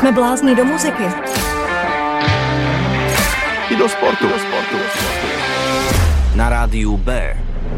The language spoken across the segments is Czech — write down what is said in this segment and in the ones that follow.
Jsme blázni do muziky. I do sportu. Na rádiu B.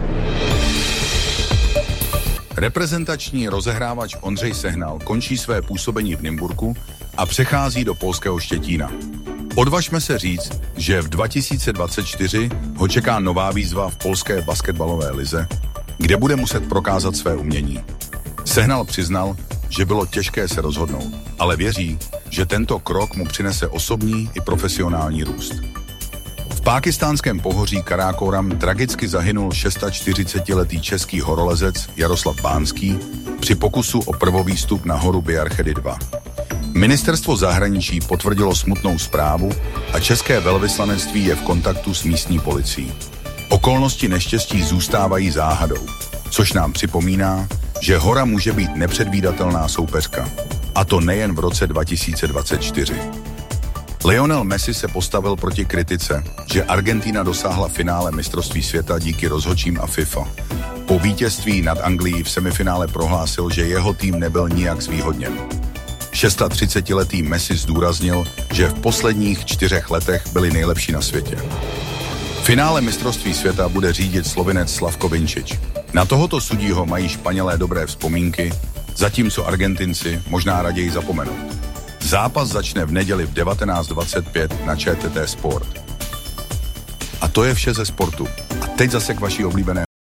Reprezentační rozehrávač Ondřej Sehnal končí své působení v Nymburku a přechází do polského Štětína. Odvažme se říct, že v 2024 ho čeká nová výzva v polské basketbalové lize, kde bude muset prokázat své umění. Sehnal přiznal, že bylo těžké se rozhodnout, ale věří, že tento krok mu přinese osobní i profesionální růst. V pákistánském pohoří Karákoram tragicky zahynul 46letý český horolezec Jaroslav Bánský při pokusu o prvovýstup na horu Biarchedy 2. Ministerstvo zahraničí potvrdilo smutnou zprávu a české velvyslanectví je v kontaktu s místní policií. Okolnosti neštěstí zůstávají záhadou, což nám připomíná, že hora může být nepředvídatelná soupeřka. A to nejen v roce 2024. Lionel Messi se postavil proti kritice, že Argentina dosáhla finále mistrovství světa díky rozhodčím a FIFA. Po vítězství nad Anglií v semifinále prohlásil, že jeho tým nebyl nijak zvýhodněn. 36letý Messi zdůraznil, že v posledních 4 letech byli nejlepší na světě. Finále mistrovství světa bude řídit Slovinec Slavko Vinčič. Na tohoto sudího mají Španělé dobré vzpomínky, zatímco Argentinci možná raději zapomenou. Zápas začne v neděli v 19:25 na ČTT Sport. A to je vše ze sportu. A teď zase k vaší oblíbené